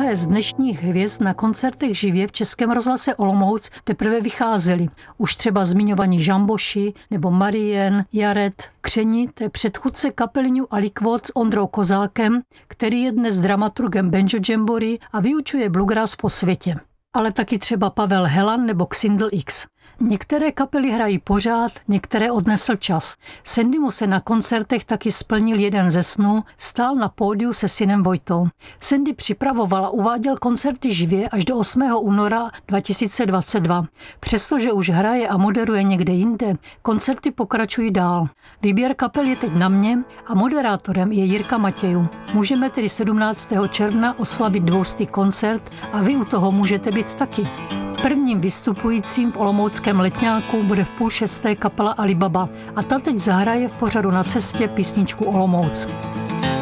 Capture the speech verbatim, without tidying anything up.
Některé z dnešních hvězd na koncertech živě v Českém rozhlase Olomouc teprve vycházely. Už třeba zmiňovaní Žamboši nebo Marien, Jaret, Křeni, to je předchůdce kapely New Aliquot s Ondrou Kozákem, který je dnes dramaturgem Banjo Jamboree a vyučuje bluegrass po světě. Ale taky třeba Pavel Helan nebo Xindl X. Některé kapely hrají pořád, některé odnesl čas. Sandymu se na koncertech taky splnil jeden ze snů, stál na pódiu se synem Vojtou. Sandy připravoval a uváděl koncerty živě až do osmého února dva tisíce dvacet dva. Přestože už hraje a moderuje někde jinde, koncerty pokračují dál. Výběr kapel je teď na mě a moderátorem je Jirka Matějů. Můžeme tedy sedmnáctého června oslavit dvoustý koncert a vy u toho můžete být taky. Prvním vystupujícím v olomouckém Letňáku bude v půl šesté kapela Alibaba a ta teď zahraje v pořadu Na cestě písničku Olomouc.